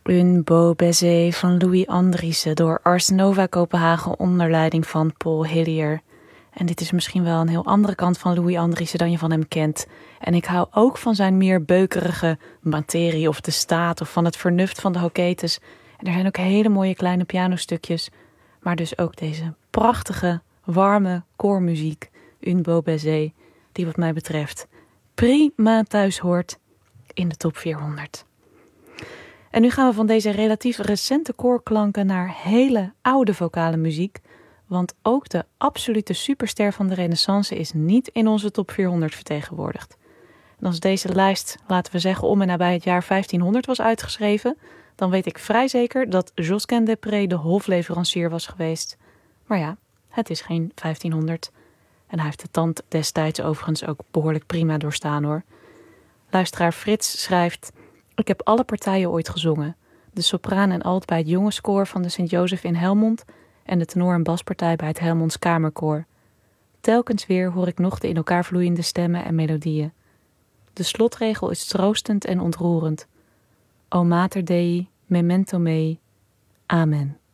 Un beau baiser van Louis Andriessen door Ars Nova Kopenhagen onder leiding van Paul Hillier. En dit is misschien wel een heel andere kant van Louis Andriessen dan je van hem kent. En ik hou ook van zijn meer beukerige materie of de staat of van het vernuft van de hoketes. En er zijn ook hele mooie kleine pianostukjes. Maar dus ook deze prachtige, warme koormuziek, Un beau baiser, die wat mij betreft prima thuis hoort in de top 400. En nu gaan we van deze relatief recente koorklanken naar hele oude vocale muziek. Want ook de absolute superster van de Renaissance is niet in onze top 400 vertegenwoordigd. En als deze lijst, laten we zeggen, om en nabij het jaar 1500 was uitgeschreven, dan weet ik vrij zeker dat Josquin des Prez de hofleverancier was geweest. Maar ja, het is geen 1500. En hij heeft de tand destijds overigens ook behoorlijk prima doorstaan hoor. Luisteraar Frits schrijft: ik heb alle partijen ooit gezongen. De sopraan en alt bij het jongenskoor van de Sint-Joseph in Helmond en de tenor- en baspartij bij het Helmonds Kamerkoor. Telkens weer hoor ik nog de in elkaar vloeiende stemmen en melodieën. De slotregel is troostend en ontroerend. O Mater Dei, memento mei. Amen.